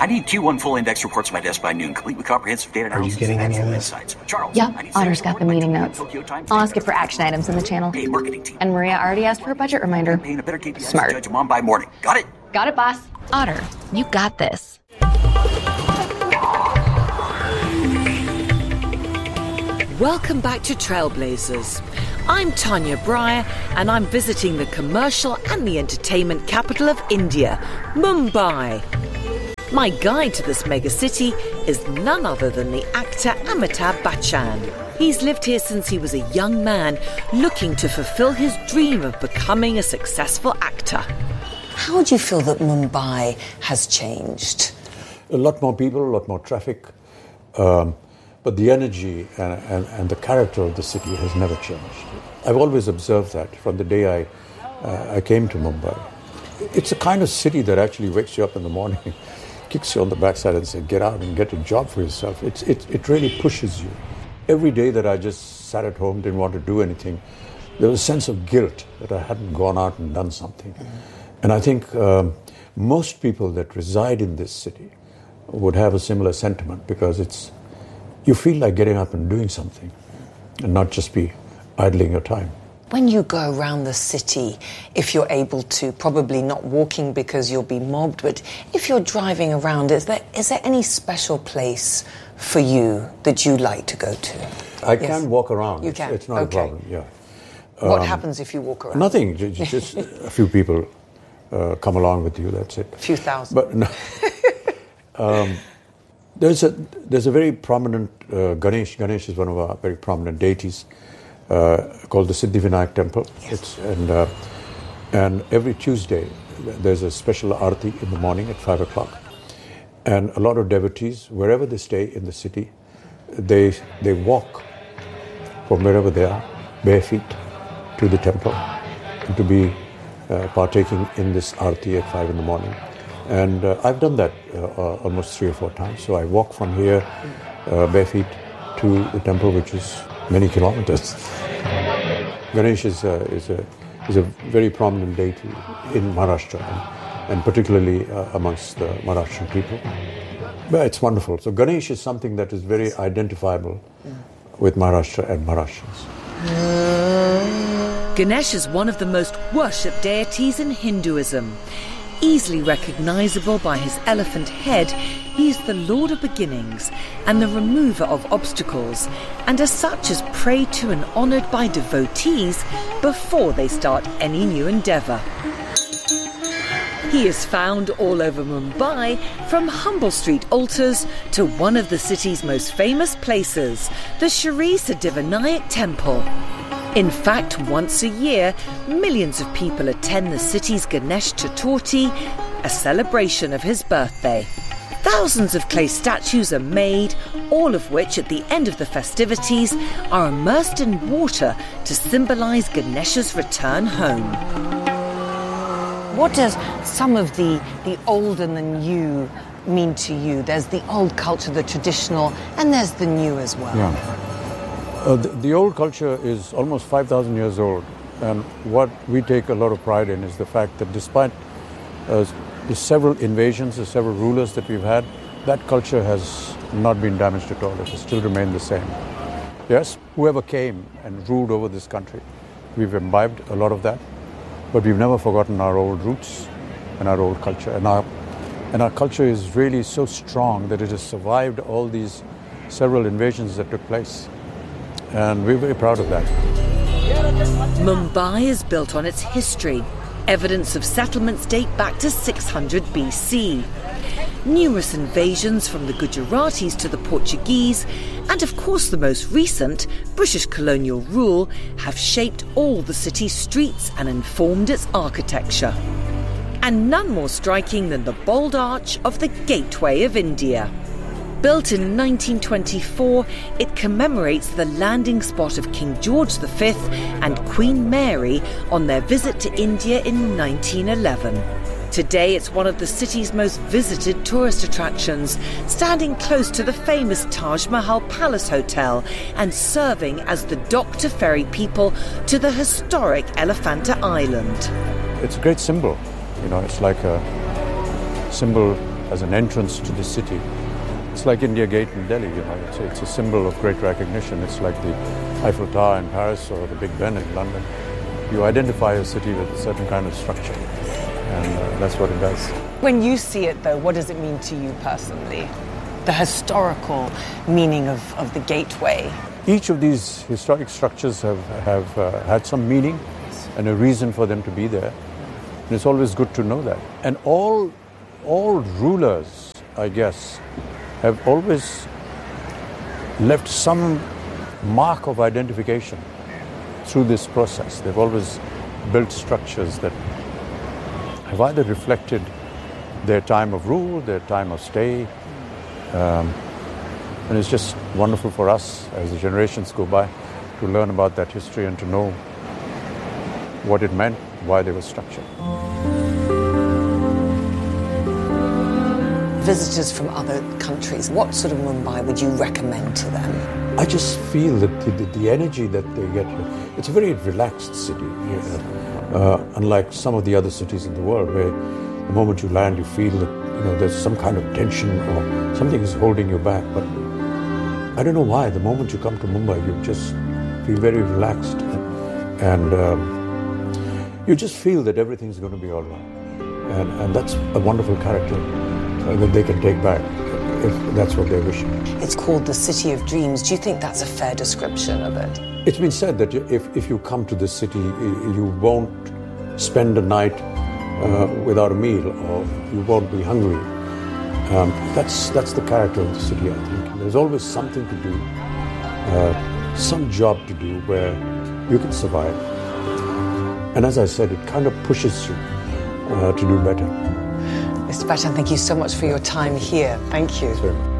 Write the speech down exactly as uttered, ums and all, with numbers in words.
I need Q one full index reports to my desk by noon, complete with comprehensive data analysis. Are you getting any of this? Insights. Charles, yeah, Otter's got the meeting notes. I'll ask it for action items in the channel. Hey, marketing team. And Maria already asked for a budget reminder. Paying a better K P I Smart. to judge them on by morning. Got it? Got it, boss. Otter, you got this. Welcome back to Trailblazers. I'm Tanya Breyer, and I'm visiting the commercial and the entertainment capital of India, Mumbai. My guide to this megacity is none other than the actor Amitabh Bachchan. He's lived here since he was a young man, looking to fulfill his dream of becoming a successful actor. How do you feel that Mumbai has changed? A lot more people, a lot more traffic, um, but the energy and, and, and the character of the city has never changed. I've always observed that from the day I, uh, I came to Mumbai. It's a kind of city that actually wakes you up in the morning, kicks you on the backside and says, get out and get a job for yourself. It's, it, it really pushes you. Every day that I just sat at home, didn't want to do anything, there was a sense of guilt that I hadn't gone out and done something. Mm-hmm. And I think um, most people that reside in this city would have a similar sentiment, because it's you feel like getting up and doing something and not just be idling your time. When you go around the city, if you're able to, probably not walking because you'll be mobbed, but if you're driving around, is there is there any special place for you that you like to go to? I Yes. can walk around. You It's- can? It's not Okay. a problem, yeah. What Um, happens if you walk around? Nothing, ju- ju- just a few people uh, come along with you, that's it. A few thousand. But no. um, there's a there's a very prominent uh, Ganesh. Ganesh is one of our very prominent deities, uh, called the Siddhivinayak Temple. Yes. It's, and uh, and every Tuesday there's a special arati in the morning at five o'clock, and a lot of devotees, wherever they stay in the city, they they walk from wherever they are, bare feet, to the temple, and to be uh, partaking in this arati at five in the morning. And uh, I've done that uh, uh, almost three or four times. So I walk from here, uh, bare feet, to the temple, which is many kilometers. Ganesh is a, is a, is a very prominent deity in Maharashtra, and, and particularly uh, amongst the Maharashtrian people. But it's wonderful. So Ganesh is something that is very identifiable with Maharashtra and Maharashtrians. Ganesh is one of the most worshipped deities in Hinduism. Easily recognizable by his elephant head, he is the Lord of Beginnings and the remover of obstacles, and as such is prayed to and honored by devotees before they start any new endeavor. He is found all over Mumbai, from humble street altars to one of the city's most famous places, the Shri Siddhivinayak Temple. In fact, once a year, millions of people attend the city's Ganesh Chaturthi, a celebration of his birthday. Thousands of clay statues are made, all of which at the end of the festivities are immersed in water to symbolise Ganesha's return home. What does some of the, the old and the new mean to you? There's the old culture, the traditional, and there's the new as well. Yeah. Uh, the, the old culture is almost five thousand years old, and what we take a lot of pride in is the fact that despite uh, the several invasions, the several rulers that we've had, that culture has not been damaged at all. It has still remained the same. Yes, whoever came and ruled over this country, we've imbibed a lot of that, but we've never forgotten our old roots and our old culture. And our, and our culture is really so strong that it has survived all these several invasions that took place. And we're very proud of that. Mumbai is built on its history. Evidence of settlements date back to six hundred B C. Numerous invasions from the Gujaratis to the Portuguese, and of course the most recent, British colonial rule, have shaped all the city's streets and informed its architecture. And none more striking than the bold arch of the Gateway of India. Built in nineteen twenty-four, it commemorates the landing spot of King George the Fifth and Queen Mary on their visit to India in nineteen eleven. Today it's one of the city's most visited tourist attractions, standing close to the famous Taj Mahal Palace Hotel and serving as the dock to ferry people to the historic Elephanta Island. It's a great symbol. You know, it's like a symbol as an entrance to the city. It's like India Gate in Delhi, you know, it's, it's a symbol of great recognition. It's like the Eiffel Tower in Paris or the Big Ben in London. You identify a city with a certain kind of structure, and uh, that's what it does. When you see it, though, what does it mean to you personally? The historical meaning of, of the gateway. Each of these historic structures have, have uh, had some meaning and a reason for them to be there. And it's always good to know that. And all, all rulers, I guess, have always left some mark of identification through this process. They've always built structures that have either reflected their time of rule, their time of stay. Um, and it's just wonderful for us as the generations go by to learn about that history and to know what it meant, why they were structured. Visitors from other countries, what sort of Mumbai would you recommend to them? I just feel that the, the, the energy that they get here, it's a very relaxed city, you know, uh, unlike some of the other cities in the world where the moment you land you feel that, you know, there's some kind of tension or something is holding you back. But I don't know why, the moment you come to Mumbai you just feel very relaxed and um, you just feel that everything's going to be all right. And, and that's a wonderful character uh, that they can take back if that's what they're wishing. It's called the City of Dreams. Do you think that's a fair description of it? It's been said that if, if you come to this city, you won't spend a night uh, without a meal, or you won't be hungry. Um, that's, that's the character of the city, I think. There's always something to do, uh, some job to do where you can survive. And as I said, it kind of pushes you uh, to do better. Mister Bachchan, thank you so much for your time here. Thank you. That's very much.